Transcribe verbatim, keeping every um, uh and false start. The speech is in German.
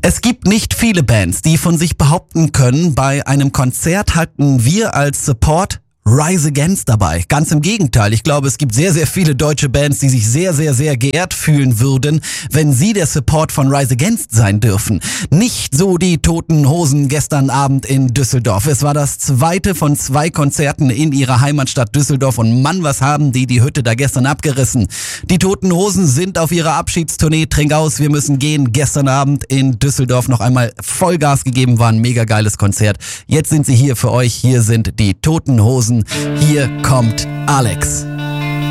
Es gibt nicht viele Bands, die von sich behaupten können, bei einem Konzert hatten wir als Support Rise Against dabei. Ganz im Gegenteil. Ich glaube, es gibt sehr, sehr viele deutsche Bands, die sich sehr, sehr, sehr geehrt fühlen würden, wenn sie der Support von Rise Against sein dürfen. Nicht so die Toten Hosen gestern Abend in Düsseldorf. Es war das zweite von zwei Konzerten in ihrer Heimatstadt Düsseldorf und Mann, was haben die die Hütte da gestern abgerissen. Die Toten Hosen sind auf ihrer Abschiedstournee. Trink aus, wir müssen gehen. Gestern Abend in Düsseldorf noch einmal Vollgas gegeben, war ein mega geiles Konzert. Jetzt sind sie hier für euch. Hier sind die Toten Hosen. Hier kommt Alex.